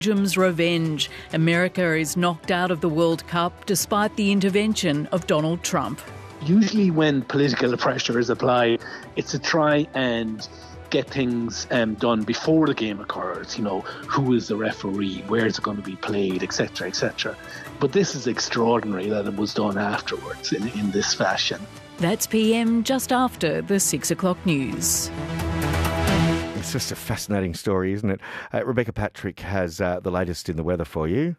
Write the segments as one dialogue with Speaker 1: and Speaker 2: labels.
Speaker 1: Belgium's revenge. America is knocked out of the World Cup despite the intervention of Donald Trump.
Speaker 2: Usually when political pressure is applied, it's to try and get things done before the game occurs. You know, who is the referee, where is it going to be played, etc., etc. But this is extraordinary that it was done afterwards in this fashion.
Speaker 1: That's PM just after the 6 o'clock news.
Speaker 3: It's just a fascinating story, isn't it? Rebecca Patrick has the latest in the weather for you.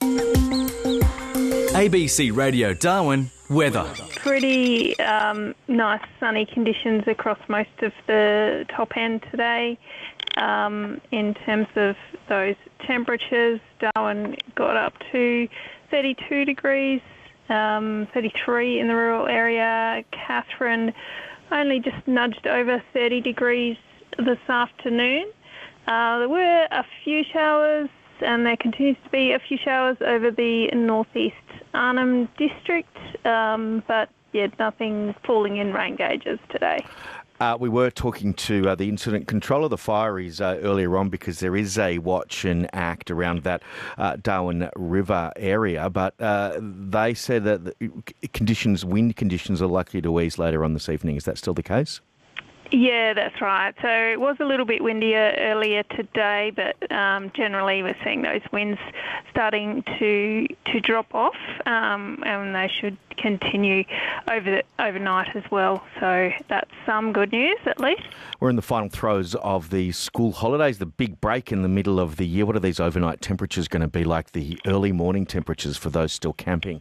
Speaker 4: ABC Radio Darwin weather.
Speaker 5: Pretty nice sunny conditions across most of the top end today. In terms of those temperatures, Darwin got up to 32 degrees, 33 in the rural area. Katherine only just nudged over 30 degrees this afternoon. There were a few showers, and there continues to be a few showers over the northeast Arnhem district, but nothing falling in rain gauges today.
Speaker 3: We were talking to the incident controller, the Fireys, earlier on, because there is a watch and act around that Darwin River area, but they said that the wind conditions are likely to ease later on this evening. Is that still the case?
Speaker 5: Yeah, that's right. So it was a little bit windier earlier today, but generally we're seeing those winds starting to drop off, and they should continue overnight as well. So that's some good news, at least.
Speaker 3: We're in the final throes of the school holidays, the big break in the middle of the year. What are these overnight temperatures going to be like, the early morning temperatures for those still camping?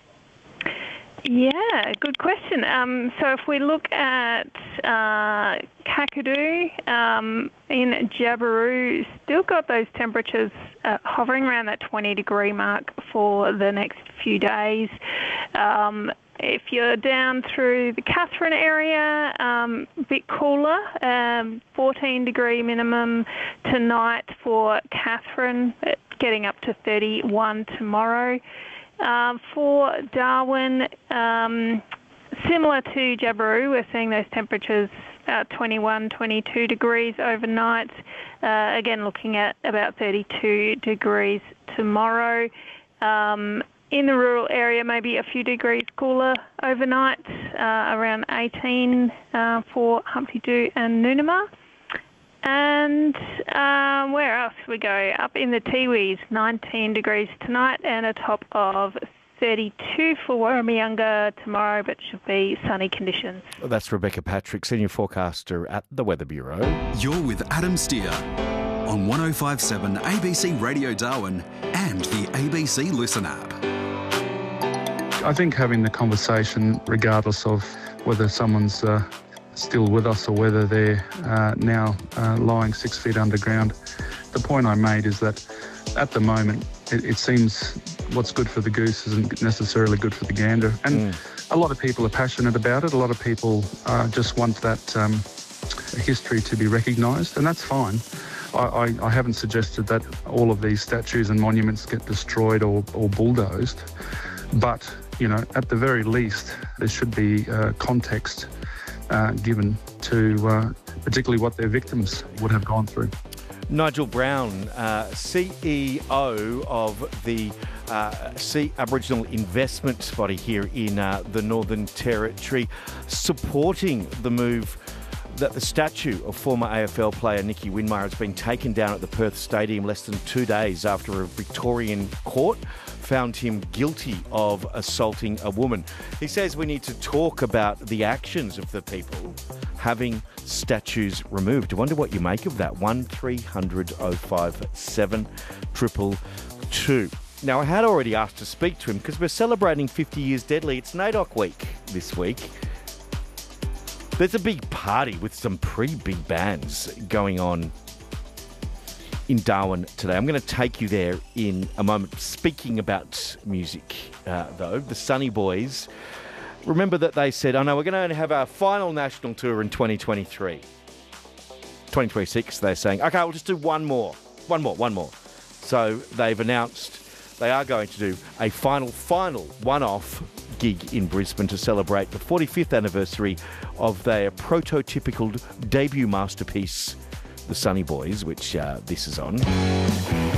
Speaker 5: Yeah, good question. So if we look at Kakadu in Jabiru, still got those temperatures hovering around that 20-degree mark for the next few days. If you're down through the Katherine area, a bit cooler, 14-degree minimum tonight for Katherine, getting up to 31 tomorrow. For Darwin, similar to Jabiru, we're seeing those temperatures about 21, 22 degrees overnight. Again, looking at about 32 degrees tomorrow. In the rural area, maybe a few degrees cooler overnight, around 18 for Humpty Doo and Noonamah. And where else we go? Up in the Tiwis, 19 degrees tonight and a top of 32 for Warramayunga tomorrow, but should be sunny conditions.
Speaker 3: That's Rebecca Patrick, Senior Forecaster at the Weather Bureau.
Speaker 4: You're with Adam Steer on 105.7 ABC Radio Darwin and the ABC Listen app.
Speaker 6: I think having the conversation, regardless of whether someone's still with us or whether they're now lying 6 feet underground. The point I made is that at the moment it seems what's good for the goose isn't necessarily good for the gander. And a lot of people are passionate about it. A lot of people just want that history to be recognised, and that's fine. I haven't suggested that all of these statues and monuments get destroyed or bulldozed, but, you know, at the very least there should be context given to particularly what their victims would have gone through.
Speaker 3: Nigel Brown, CEO of the Sea Aboriginal Investment Body here in the Northern Territory, supporting the move that the statue of former AFL player Nicky Winmar has been taken down at the Perth Stadium less than 2 days after a Victorian court found him guilty of assaulting a woman. He says we need to talk about the actions of the people having statues removed. I wonder what you make of that. 1300 057 222. Now, I had already asked to speak to him because we're celebrating 50 years deadly. It's NAIDOC week this week. There's a big party with some pretty big bands going on in Darwin today. I'm going to take you there in a moment. Speaking about music, though, the Sunny Boys, remember that they said, oh no, we're going to have our final national tour in 2023. 2026, they're saying, okay, we'll just do one more. So they've announced they are going to do a final one-off gig in Brisbane to celebrate the 45th anniversary of their prototypical debut masterpiece, The Sunny Boys, which this is on.